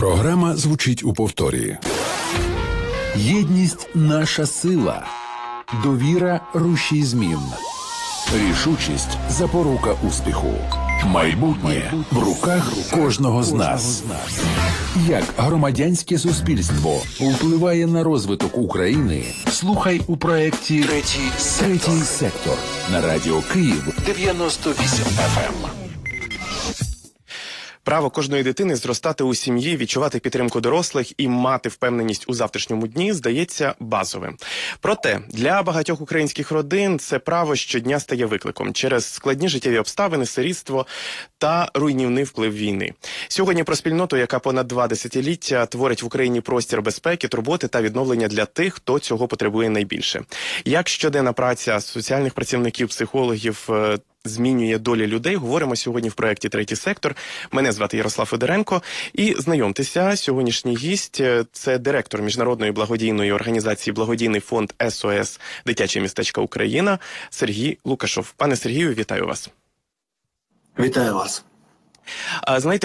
Програма звучить у повторі. Єдність – наша сила. Довіра – рушій змін. Рішучість – запорука успіху. Майбутнє в руках кожного з нас. Як громадянське суспільство впливає на розвиток України, слухай у проєкті «Третій сектор» на Радіо Київ 98 FM. Право кожної дитини зростати у сім'ї, відчувати підтримку дорослих і мати впевненість у завтрашньому дні здається базовим. Проте, для багатьох українських родин це право щодня стає викликом через складні життєві обставини, сирітство та руйнівний вплив війни. Сьогодні про спільноту, яка понад 2 десятиліття творить в Україні простір безпеки, турботи та відновлення для тих, хто цього потребує найбільше. Як щоденна праця соціальних працівників, психологів змінює долі людей, говоримо сьогодні в проєкті «Третій сектор». Мене звати Ярослав Федоренко. І знайомтеся, сьогоднішній гість – це директор міжнародної благодійної організації «Благодійний фонд СОС Дитяче містечко Україна» Сергій Лукашов. Пане Сергію, вітаю вас. Вітаю вас. Знаєте,